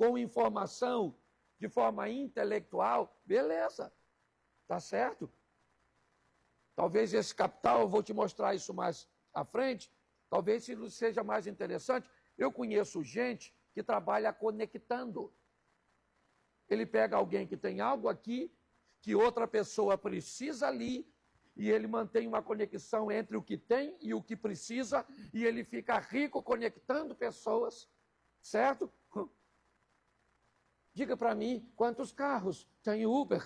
com informação de forma intelectual, beleza, tá certo? Talvez esse capital, eu vou te mostrar isso mais à frente, talvez isso seja mais interessante. Eu conheço gente que trabalha conectando. Ele pega alguém que tem algo aqui, que outra pessoa precisa ali, e ele mantém uma conexão entre o que tem e o que precisa, e ele fica rico conectando pessoas, certo? Diga para mim, quantos carros tem Uber?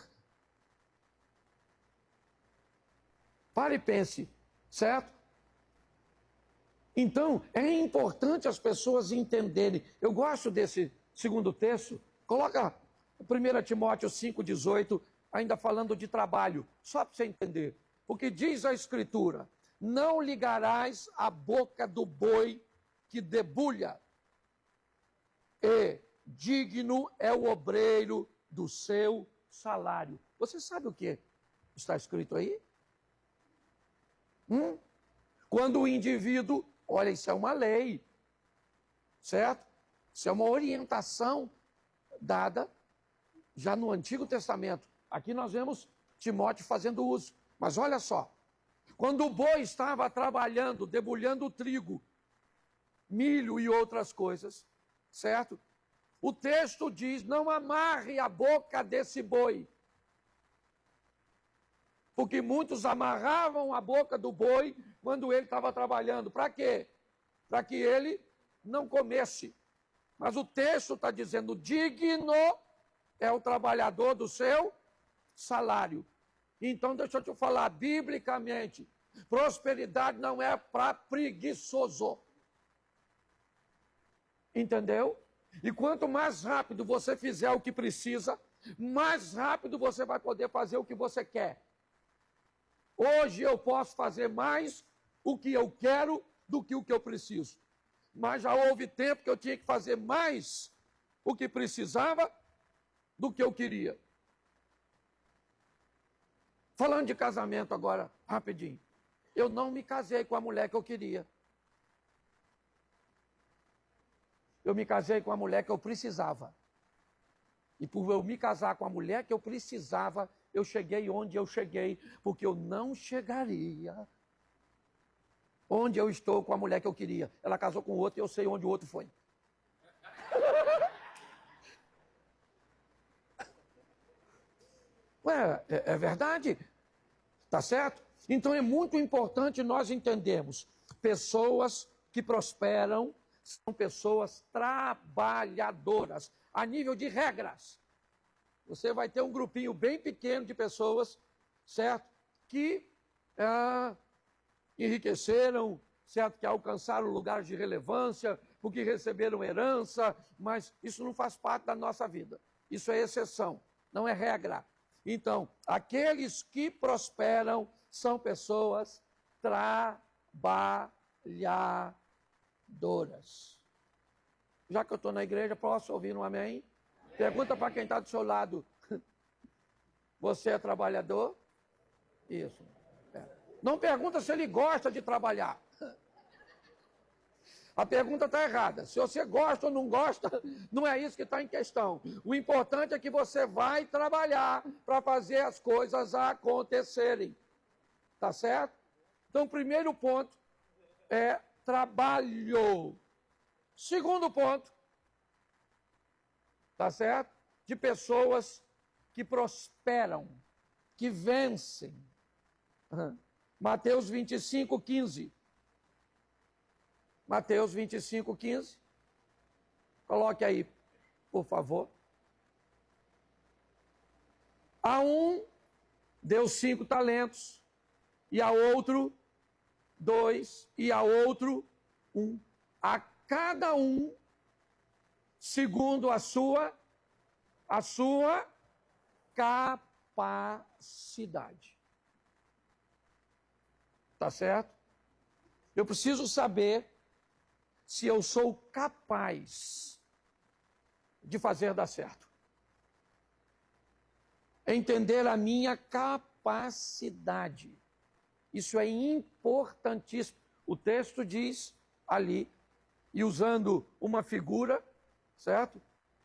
Pare e pense, certo? Então, é importante as pessoas entenderem. Eu gosto desse segundo texto. Coloca 1 Timóteo 5,18, ainda falando de trabalho, só para você entender. Porque diz a Escritura, não ligarás a boca do boi que debulha, e digno é o obreiro do seu salário. Você sabe o que está escrito aí? Quando o indivíduo, olha, isso é uma lei, certo? Isso é uma orientação dada já no Antigo Testamento. Aqui nós vemos Timóteo fazendo uso. Mas olha só, quando o boi estava trabalhando, debulhando o trigo, milho e outras coisas, certo? O texto diz, não amarre a boca desse boi. Porque muitos amarravam a boca do boi quando ele estava trabalhando. Para quê? Para que ele não comesse. Mas o texto está dizendo, digno é o trabalhador do seu salário. Então, deixa eu te falar, biblicamente, prosperidade não é para preguiçoso. Entendeu? E quanto mais rápido você fizer o que precisa, mais rápido você vai poder fazer o que você quer. Hoje eu posso fazer mais o que eu quero do que o que eu preciso. Mas já houve tempo que eu tinha que fazer mais o que precisava do que eu queria. Falando de casamento agora, rapidinho. Eu não me casei com a mulher que eu queria. Eu me casei com a mulher que eu precisava. E por eu me casar com a mulher que eu precisava, eu cheguei onde eu cheguei, porque eu não chegaria onde eu estou com a mulher que eu queria. Ela casou com outro e eu sei onde o outro foi. Ué, é verdade? Tá certo? Então é muito importante nós entendermos. Pessoas que prosperam são pessoas trabalhadoras, a nível de regras. Você vai ter um grupinho bem pequeno de pessoas, certo? Que enriqueceram, certo? Que alcançaram lugares de relevância, porque receberam herança, mas isso não faz parte da nossa vida. Isso é exceção, não é regra. Então, aqueles que prosperam são pessoas trabalhadoras. Já que eu estou na igreja, posso ouvir um amém? Pergunta para quem está do seu lado. Você é trabalhador? Isso. Não pergunta se ele gosta de trabalhar. A pergunta está errada. Se você gosta ou não gosta, não é isso que está em questão. O importante é que você vai trabalhar para fazer as coisas acontecerem. Tá certo? Então, o primeiro ponto é trabalho. Segundo ponto, tá certo? De pessoas que prosperam, que vencem. Mateus 25, 15. Mateus 25, 15. Coloque aí, por favor. A um deu 5 talentos, e a outro 2, e a outro 1. A cada um, segundo a sua capacidade. Tá certo? Eu preciso saber se eu sou capaz de fazer dar certo. Entender a minha capacidade. Isso é importantíssimo. O texto diz ali, e usando uma figura, certo?